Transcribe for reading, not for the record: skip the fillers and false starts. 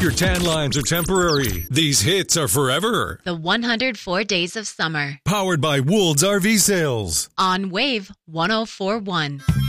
Your tan lines are temporary. These hits are forever. The 104 Days of Summer. Powered by Woold's RV Sales. On Wave 104.1.